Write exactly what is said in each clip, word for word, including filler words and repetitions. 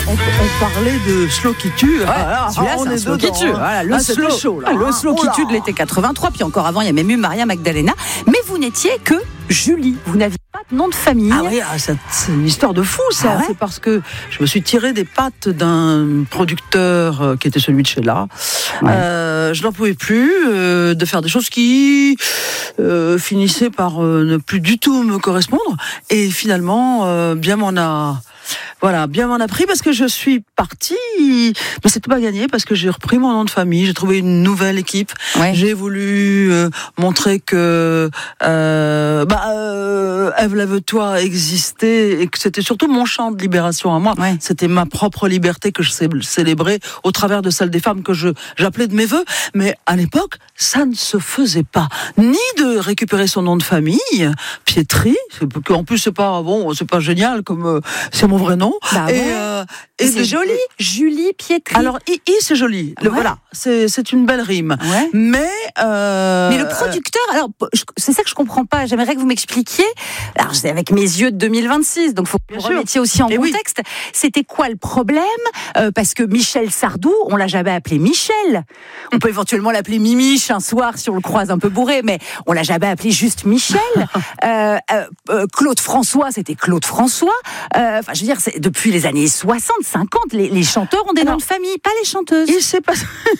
on, on parlait de slow qui tue. Ouais, ah, celui-là, on c'est un est slow dedans, qui tue. hein. Voilà, le Ah, slow, chaud, là. ah, le slow Oh qui là. tue de l'été quatre-vingt-trois. Puis encore avant, il y a même eu Maria Magdalena. Mais vous n'étiez que Julie. Vous n'aviez pas de nom de famille. Ah oui, ah, ça, c'est une histoire de fou, ça. Ah ouais. C'est parce que je me suis tiré des pattes d'un producteur euh, qui était celui de Sheila. Ouais. Euh, je n'en pouvais plus euh, de faire des choses qui euh, finissaient par euh, ne plus du tout me correspondre. Et finalement, euh, bien m'en a... Voilà, bien m'en a pris parce que je suis partie, mais c'était pas gagné parce que j'ai repris mon nom de famille, j'ai trouvé une nouvelle équipe, Ouais. j'ai voulu euh, montrer que euh, bah, euh, Ève Lève-toi existait et que c'était surtout mon chant de libération à moi, Ouais. c'était ma propre liberté que je cé- célébrais au travers de celle des femmes que je j'appelais de mes vœux, mais à l'époque ça ne se faisait pas, ni de récupérer son nom de famille, Pietri, c'est- en plus c'est pas bon, c'est pas génial comme euh, c'est mon vrai nom. Bah et, ouais. euh, Et et c'est de- joli. Julie Pietri. Alors, I, I c'est joli. Le, Ouais. Voilà, c'est, c'est une belle rime. Ouais. Mais, euh, Mais le producteur, alors je- c'est ça que je comprends pas. J'aimerais que vous m'expliquiez. Alors c'est avec mes yeux de deux mille vingt-six, donc faut que Bien vous sûr. remettiez aussi en Et oui. contexte. C'était quoi le problème? Euh, Parce que Michel Sardou, on l'a jamais appelé Michel. On peut éventuellement l'appeler Mimiche un soir si on le croise un peu bourré, mais on l'a jamais appelé juste Michel. euh, euh, euh, Claude François, c'était Claude François. Euh, Enfin, je veux dire, c'est depuis les années soixante, cinquante, les, les chanteurs ont des Alors, noms de famille, pas les chanteuses. il s'est pas...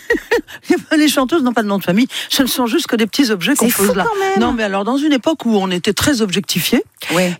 les chanteuses n'ont pas de nom de famille. Ce ne sont juste que des petits objets qu'on C'est fou pose là. quand même. Non, mais alors, dans une époque où on était très objectifiés, Ouais.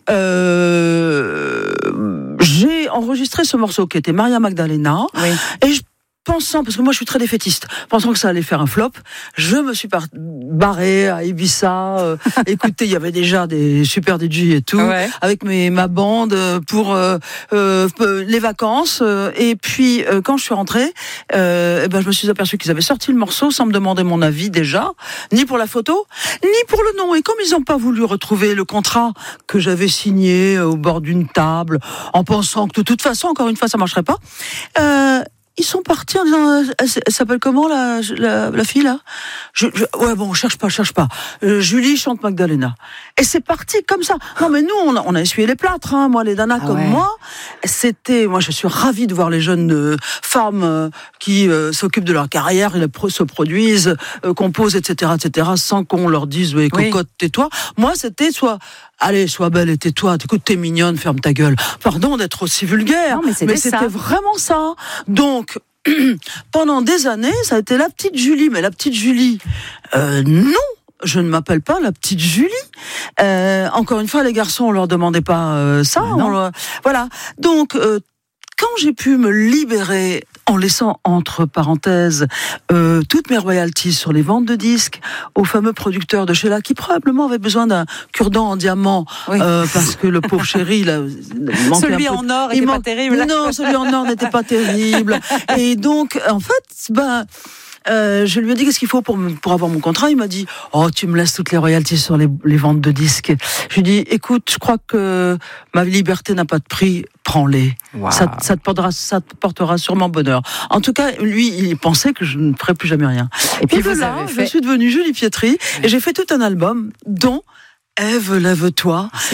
euh, j'ai enregistré ce morceau qui était Maria Magdalena. Oui. Et je pensant, parce que moi je suis très défaitiste, pensant que ça allait faire un flop, je me suis par- barrée à Ibiza. Euh, écoutez, il y avait déjà des super D J et tout, Ouais. avec mes, ma bande euh, pour euh, euh, les vacances. Euh, et puis euh, quand je suis rentrée, euh, eh ben, je me suis aperçue qu'ils avaient sorti le morceau sans me demander mon avis déjà, ni pour la photo, ni pour le nom. Et comme ils n'ont pas voulu retrouver le contrat que j'avais signé au bord d'une table, en pensant que de toute façon, encore une fois, ça marcherait pas, euh, ils sont partis en disant, euh, elle, s- elle s'appelle comment la, la, la fille là je, je, Ouais bon, cherche pas, cherche pas. Euh, Julie chante Magdalena. Et c'est parti comme ça. Non mais nous, on a, on a essuyé les plâtres, hein, moi les nanas Ah comme ouais. moi. C'était, moi je suis ravie de voir les jeunes euh, femmes euh, qui euh, s'occupent de leur carrière, et pro- se produisent, euh, composent, et cetera, et cetera, sans qu'on leur dise, ouais, Oui. cocotte, tais-toi. Moi c'était soit, allez, sois belle et tais-toi. Écoute, t'es mignonne, ferme ta gueule. Pardon d'être aussi vulgaire. Non, mais c'était c'était ça. vraiment ça. Donc, pendant des années, ça a été la petite Julie. Mais la petite Julie, euh, non, je ne m'appelle pas la petite Julie. Euh, encore une fois, les garçons, on leur demandait pas euh, ça. Ah non. On leur- Voilà. Donc, euh, quand j'ai pu me libérer en laissant entre parenthèses euh, toutes mes royalties sur les ventes de disques au fameux producteur de Sheila qui probablement avait besoin d'un cure-dent en diamant, Oui. euh, parce que le pauvre chéri, il, a, il manquait Celui un peu en or il était pas manque- terrible. Non, celui en or n'était pas terrible. Et donc, en fait, ben... Euh, je lui ai dit qu'est-ce qu'il faut pour, me- pour avoir mon contrat. Il m'a dit oh tu me laisses toutes les royalties sur les, les ventes de disques. Je lui ai dit écoute, je crois que ma liberté n'a pas de prix, prends-les. Wow. Ça, ça te portera, ça te portera sûrement bonheur. En tout cas, lui, il pensait que je ne ferais plus jamais rien. Et puis Et vous voilà, avez je fait. suis devenue Julie Pietri et j'ai fait tout un album dont Ève Lève-toi.